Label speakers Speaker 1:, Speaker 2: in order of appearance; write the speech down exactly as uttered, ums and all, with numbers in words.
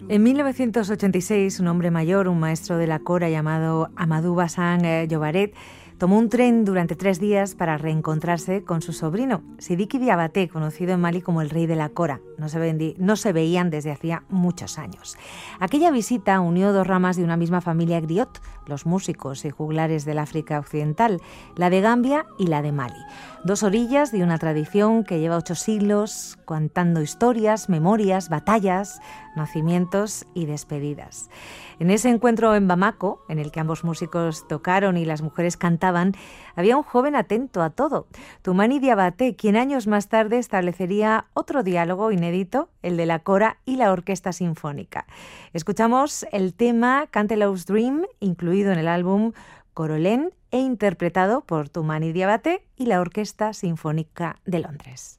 Speaker 1: En mil novecientos ochenta y seis, un hombre mayor, un maestro de la cora llamado Amadou Bassan Jobaret, tomó un tren durante tres días para reencontrarse con su sobrino, Sidiki Diabaté, conocido en Mali como el rey de la cora. No se, vendí, no se veían desde hacía muchos años. Aquella visita unió dos ramas de una misma familia griot, los músicos y juglares del África Occidental, la de Gambia y la de Mali. Dos orillas de una tradición que lleva ocho siglos contando historias, memorias, batallas, nacimientos y despedidas. En ese encuentro en Bamako, en el que ambos músicos tocaron y las mujeres cantaban, había un joven atento a todo, Toumani Diabaté, quien años más tarde establecería otro diálogo inédito, el de la cora y la orquesta sinfónica. Escuchamos el tema Cantelau's Dream, incluido en el álbum Corolén e interpretado por Toumani Diabaté y la Orquesta Sinfónica de Londres.